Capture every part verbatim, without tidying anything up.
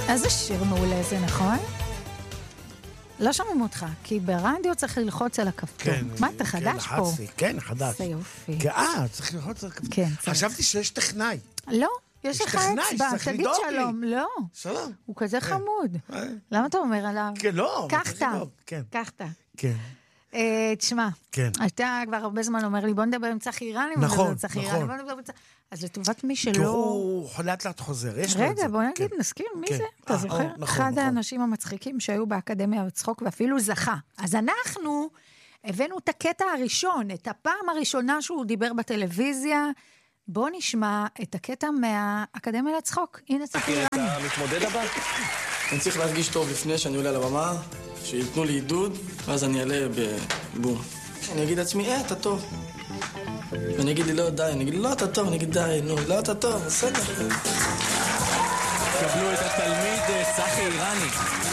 איזה שיר מעולה זה, נכון? לא שומעים אותך, כי ברדיו צריך ללחוץ על הכפתור. כן, מה, אתה חדש כן, פה? לחצתי, כן, חדש. זה יופי. אה, צריך ללחוץ על הכפתור. כן, צריך. חשבתי שיש טכנאי. לא, יש יש לך טכנאי, אצבע, שצריך תגיד לדאוג לי. שלום. לא, שלום. הוא כזה כן. חמוד. אה. למה אתה אומר עליו? כן, לא, קח צריך אתה, לדאוג, כן. קח אתה. כן. אה, תשמע, כן. אתה כבר הרבה זמן אומר לי, בוא נדבר עם צחי אירני, בוא נכון, נדבר עם צחי נכון. אירני, בוא נדבר עם צחי... אז לטובת מי כי שלא... הוא לאט לאט חוזר, יש לו את זה. רגע, בוא נגיד, כן. נזכיר, מי כן. זה? אה, אתה זוכר? נכון, אחד נכון. האנשים המצחיקים שהיו באקדמיה לצחוק, ואפילו זכה. אז אנחנו הבאנו את הקטע הראשון, את הפעם הראשונה שהוא דיבר בטלוויזיה. בוא נשמע את הקטע מהאקדמיה לצחוק. הנה צחי אירני. אתה מתמודד הבא? אני צריך להרגיש טוב לפני שאני עולה על הבמה, שיתנו לי עידוד, ואז אני אעלה בבום. אני אגיד לעצמי, אה, אתה טוב. ואני אגיד לי, לא, די. אני אגיד לי, לא, אתה טוב. אני אגיד, די, נו, לא, אתה טוב, בסדר. קבלו את התלמיד צחי אירני.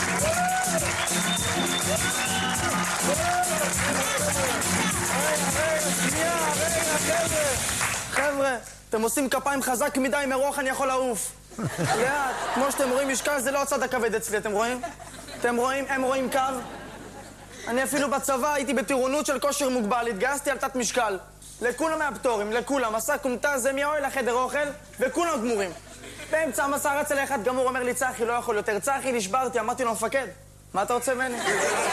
חבר'ה, אתם עושים כפיים חזק מדי, מרוח אני יכול לעוף. לאט, כמו שאתם רואים, משקל זה לא הצד הכבד אצלי, אתם רואים? אתם רואים, הם רואים קו? אני אפילו בצבא הייתי בטירונות של כושר מוגבל, התגייסתי על תת משקל. לכולם מהפטורים, לכולם. עשה קומטה, זה מי האוהל לחדר אוכל, וכולם גמורים. באמצע המסע רץ אלי אחד גמור, אומר לי, צחי, לא יכול יותר. צחי, נשברתי, אמרתי לו, מפקד, מה אתה רוצה ממני?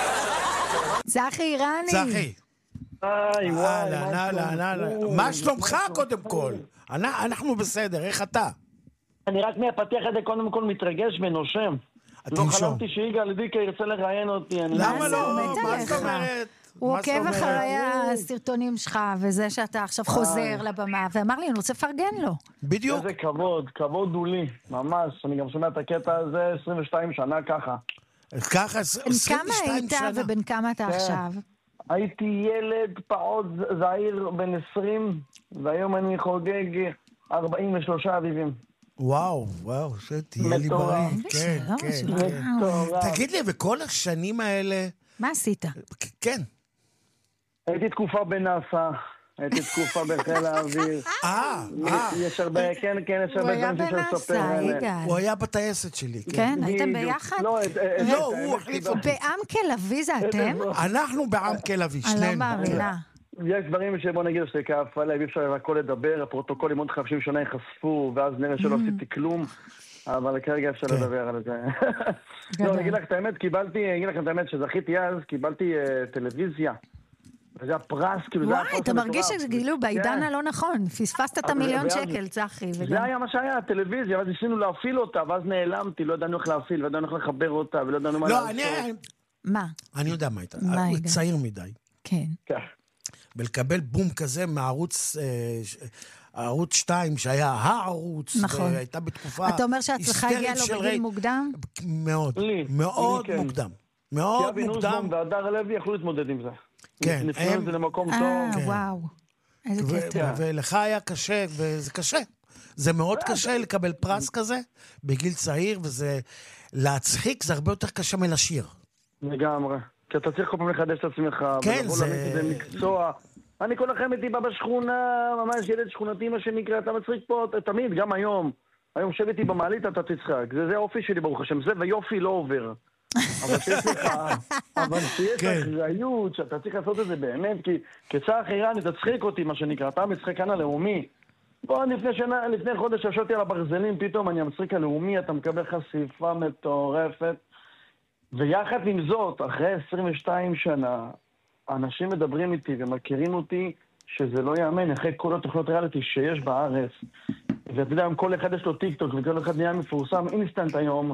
צחי אירני. צחי. היי, וואי, אהלן, אהלן, אהלן. מה שלומך קודם כל? אנ- אנחנו בסדר, איך אתה? אני רק מהפתיח הזה קודם כל מתרגש ונושם. לא תנשום. חלמתי שיגאל דיקה ירצה לראיין אותי. אני- למה זה, לא? הוא מת מה עליך. זאת אומרת? הוא מה זאת עוקב אומרת? אחרי הסרטונים שלך, וזה שאתה עכשיו חוזר לבמה, ואמר לי, אני רוצה לפרגן לו. בדיוק. איזה כבוד, כבוד הוא לי, ממש. אני גם שומע את הקטע הזה עשרים ושתיים שנה ככה. ככה, בן עשרים כמה ושתיים היית שנה. ובן כמה אתה עכשיו? הייתי ילד פעוט זעיר בן עשרים, והיום אני חוגג ארבעים ושלושה אביבים. וואו, וואו, שתהיה לי מטורף. בריא. כן, שלום, כן, שלום. כן. מטורף. תגיד לי, וכל השנים האלה... מה עשית? כן. הייתי תקופה בנאס"א, הייתי תקופה בחיל האוויר. אה, אה. יש הרבה, כן, כן, יש הוא הרבה היה דברים שאפשר לספר בנאס"א, עליהם. יגאל. הוא היה בטייסת שלי. כן. כן, הייתם בדיוק. ביחד? לא, את- את- לא, את- הוא האמת החליף סיבה. אותי. בעמקל אבי זה אתם? אנחנו בעם קלווי, אני לא שנינו. מאמינה. יש דברים שבוא נגיד שכאף עליי, אי אפשר הכל לדבר, הפרוטוקולים מאוד חדשים שונה ייחשפו, ואז נראה שלא עשיתי כלום, אבל כרגע אפשר כן. לדבר על זה. גדול. לא, אני אגיד לך את האמת, קיבלתי, אני אגיד לכם את האמת, שזכיתי אז, קיבלתי אה, טלוויזיה, וזה הפרס, כאילו זה היה וואי, הפרס אתה מרגיש המטורף. שגילו בעידן כן. הלא נכון. פספסת את אבל- המיליון ואז- שקל, צחי. זה וגם- היה מה שהיה, הטלוויזיה, ואז ניסינו להפעיל אותה, ואז נעלמתי, לא ידענו איך להפעיל, לא ידענו איך לחבר אותה, ולא ידענו מה לא, לעשות. אני... מה? אני יודע מה הייתה. מה הוא הייתה? צעיר מדי. כן. כן. ולקבל בום כזה מערוץ... אה, ש- ערוץ שתיים, שהיה הערוץ, נכון. והייתה בתקופה אתה אומר שהצלחה הגיעה היסטרית לו של בגיל רי- מוקדם? מאוד, לי, מאוד לי כן. מוקדם. כי מאוד אבי מוקדם. נוסבאום והדר לוי יכלו להתמודד עם זה. כן, נפנו הם- את זה למקום אה, טוב. וואו. איזה ו- קטע. ו- ולך היה קשה, וזה קשה. זה מאוד קשה לקבל פרס כזה בגיל צעיר, וזה... להצחיק זה הרבה יותר קשה מלשיר. לגמרי. כי אתה צריך כל פעם לחדש את עצמך. כן, ולבוא זה- להבין שזה מקצוע. אני כל החיים הייתי בא בשכונה, ממש ילד שכונתי מה שנקרא, אתה מצחיק פה, תמיד, גם היום. היום שב איתי במעלית, אתה תצחק. זה זה האופי שלי, ברוך השם. זה ויופי לא עובר. אבל שיש לך, אבל שיש כן. אחריות, שאתה צריך לעשות את זה באמת, כי כצחי אירני, תצחיק אותי, מה שנקרא. אתה מצחקן הלאומי. בוא, לפני שנה, לפני חודש ישבתי על הברזלים, פתאום אני המצחיק הלאומי, אתה מקבל חשיפה מטורפת. ויחד עם זאת, אחרי עשרים ושתיים שנה, אנשים מדברים איתי ומכירים אותי שזה לא יאמן, אחרי כל התוכניות ריאליטי שיש בארץ. ואתה יודע, כל אחד יש לו טיק טוק וכל אחד נהיה מפורסם אינסטנט היום.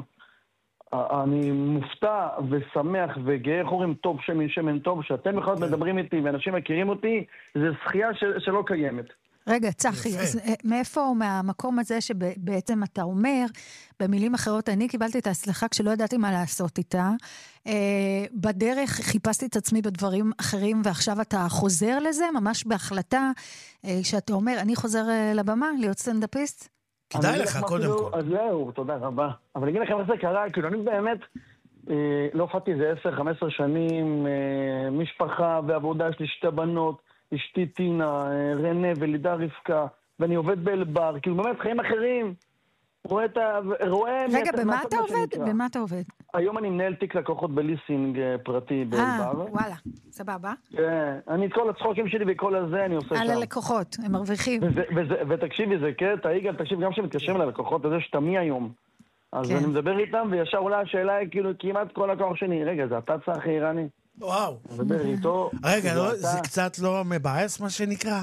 אני מופתע ושמח וגאה, איך אומרים טוב שמן שמן טוב, שאתם בכלל מדברים איתי ואנשים מכירים אותי, זה זכייה של, שלא קיימת. רגע, צחי, יפה. אז אה, מאיפה, מהמקום הזה שבעצם אתה אומר, במילים אחרות, אני קיבלתי את ההצלחה כשלא ידעתי מה לעשות איתה, אה, בדרך חיפשתי את עצמי בדברים אחרים, ועכשיו אתה חוזר לזה, ממש בהחלטה, אה, שאתה אומר, אני חוזר אה, לבמה, להיות סטנדאפיסט? כדאי אני אגיד לך, מה קודם אפילו- כל. אז זהו, תודה רבה. אבל אני אגיד לכם איך זה קרה, כאילו אני באמת, אה, לא הופעתי איזה עשר חמש עשרה שנים, אה, משפחה ועבודה, יש לי שתי בנות, אשתי טינה, אה, רנה ולידה רבקה, ואני עובד באלבר, כאילו באמת חיים אחרים. רואה את ה... רואה... רגע, במה אתה עובד? במה אתה עובד? היום אני מנהל תיק לקוחות בליסינג פרטי באלבר. אה, וואלה, סבבה. כן, אני את כל הצחוקים שלי וכל הזה אני עושה שם. על הלקוחות, הם מרוויחים. ותקשיבי, זה קטע, יגאל, תקשיב, גם שמתקשרים ללקוחות, זה שאתה מי היום. אז אני מדבר איתם, וישר אולי השאלה היא כאילו כמעט כל לקוח שני, רגע, זה אתה צחי איראני? וואו. מדבר איתו. רגע, זה קצת לא מבאס מה שנקרא?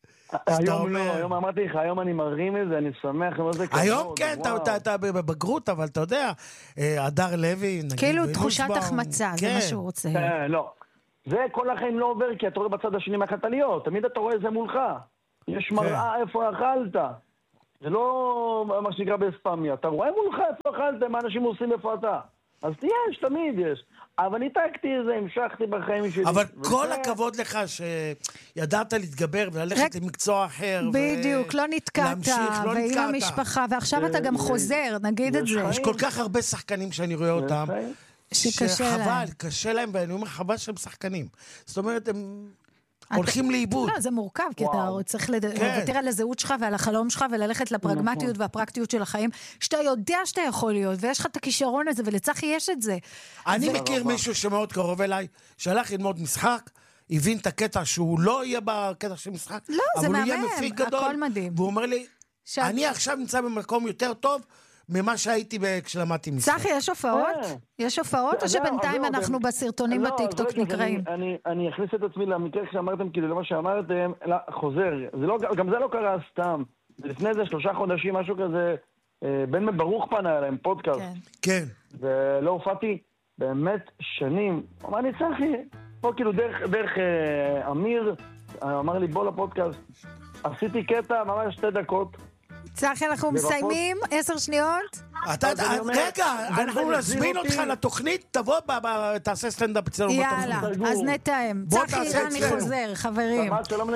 היום לא, היום אמרתי לך, היום אני מרים את זה, אני שמח. היום כן, אתה בבגרות, אבל אתה יודע, הדר לוי, נגיד... כאילו תחושת החמצה, זה מה שהוא רוצה. לא, זה כל החיים לא עובר, כי אתה רואה בצד השני מהחתליות, תמיד אתה רואה זה מולך. יש מראה איפה אכלת. זה לא מה שנקרא בספמיה, אתה רואה מולך איפה אכלת, מה אנשים עושים איפה אתה. אז יש, תמיד יש. אבל ניתקתי את זה, המשכתי בחיים שלי. אבל כל הכבוד לך שידעת להתגבר וללכת למקצוע אחר. בדיוק, לא נתקעת, ועם המשפחה, ועכשיו אתה גם חוזר, נגיד את זה. יש כל כך הרבה שחקנים שאני רואה אותם, שקשה להם. שחבל, קשה להם, ואני אומר חבל שהם שחקנים. זאת אומרת, הם... הולכים לאיבוד. לא, זה מורכב, כי אתה צריך לוותר על הזהות שלך ועל החלום שלך, וללכת לפרגמטיות והפרקטיות של החיים, שאתה יודע שאתה יכול להיות, ויש לך את הכישרון הזה, ולצחי יש את זה. אני מכיר מישהו שמאוד קרוב אליי, שהלך ללמוד משחק, הבין את הקטע שהוא לא יהיה בקטע של משחק, אבל הוא יהיה מפיק גדול, הכל מדהים. והוא אומר לי, אני עכשיו נמצא במקום יותר טוב, ממה שהייתי כשלמדתי משחק. צחי, יש הופעות? יש הופעות או שבינתיים אנחנו בסרטונים בטיקטוק נקראים? אני אכניס את עצמי למקרה כשאמרתם, כאילו למה שאמרתם, חוזר. גם זה לא קרה סתם. לפני זה שלושה חודשים, משהו כזה, בן ברוך פנה אליהם, פודקאסט. כן. ולא הופעתי באמת שנים. אמר לי, צחי, פה כאילו דרך אמיר, אמר לי, בוא לפודקאסט. עשיתי קטע, ממש שתי דקות. צחי, אנחנו מסיימים, עשר שניות. רגע, אנחנו נזמין אותך לתוכנית, תבוא, תעשה סטנדאפ אצלנו בתוכנית. יאללה, אז נתאם. צחי איראני חוזר, חברים.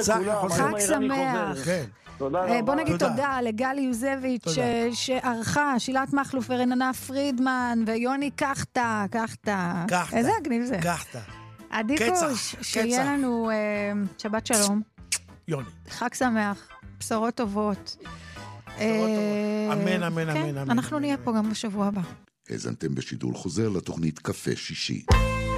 חג שמח. בוא נגיד תודה לגלי יוזביץ' שערכה, שילת מחלוף ורננה פרידמן, ויוני קחתה, קחתה. איזה אגניב זה. קחתה. עדי קוש, שיהיה לנו שבת שלום. יוני. חג שמח, בשורות טובות. אמן, אמן, אמן. אנחנו נהיה פה גם בשבוע הבא. האזנתם בשידור חוזר לתוכנית קפה שישי.